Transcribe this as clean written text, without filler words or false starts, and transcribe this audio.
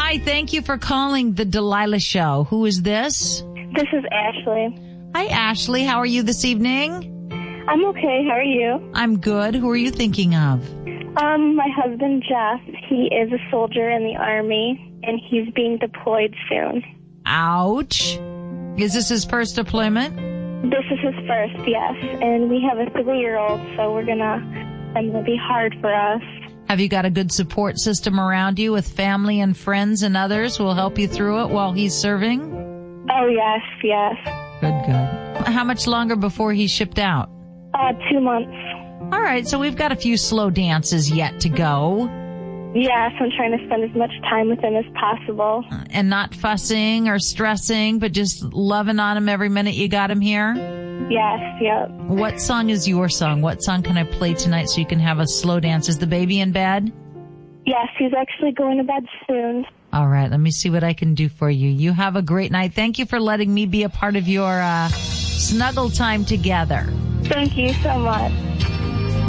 Hi, thank you for calling the Delilah Show. Who is this? This is Ashley. Hi, Ashley. How are you this evening? I'm okay. How are you? I'm good. Who are you thinking of? My husband, Jeff, he is a soldier in the Army, and he's being deployed soon. Ouch. Is this his first deployment? This is his first, yes. And we have a 3-year-old, so it'll be hard for us. Have you got a good support system around you with family and friends and others who will help you through it while he's serving? Oh, yes. Good. How much longer before he's shipped out? 2 months. All right, so we've got a few slow dances yet to go. Yes, I'm trying to spend as much time with him as possible. And not fussing or stressing, but just loving on him every minute you got him here? Yes, yep. What song is your song? What song can I play tonight so you can have a slow dance? Is the baby in bed? Yes, he's actually going to bed soon. All right, let me see what I can do for you. You have a great night. Thank you for letting me be a part of your snuggle time together. Thank you so much.